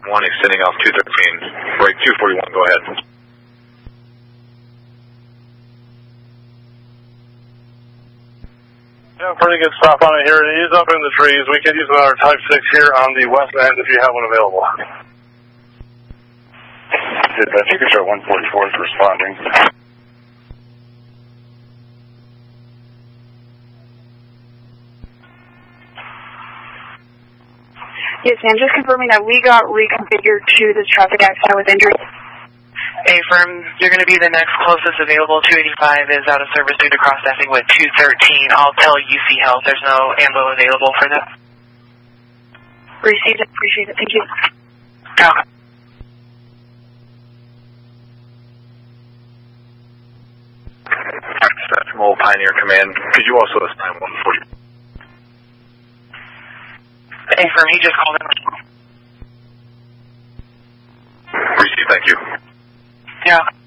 1 extending off 213, break 241, go ahead. Yeah, pretty good stop on it here. It is up in the trees. We could use another Type 6 here on the west end if you have one available. I think it's our 144 is responding. Yes, ma'am. Just confirming that we got reconfigured to the traffic accident with injury. A-firm, you're going to be the next closest available. 285 is out of service due to cross-staffing with 213. I'll tell UC Health there's no ambo available for that. Appreciate it. Thank you. Okay. That's from Old Pioneer Command. Could you also assign 140? A-firm, he just called in. Receive, thank you. Yeah.